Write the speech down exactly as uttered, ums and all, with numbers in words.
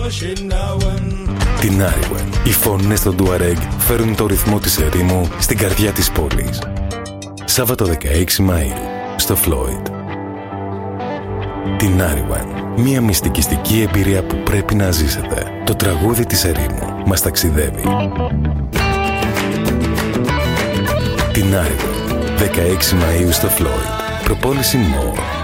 Την Άριουεν. Οι φωνές των Τουαρέγ φέρουν το ρυθμό της ερήμου στην καρδιά της πόλης. Σάββατο δεκαέξι Μαΐου, στο Φλόιντ. Την Άριουεν. Μια μυστικιστική εμπειρία που πρέπει να ζήσετε. Το τραγούδι της ερήμου μας ταξιδεύει. Την Άριουεν. δεκαέξι Μαΐου στο Φλόιντ. Προπόληση More.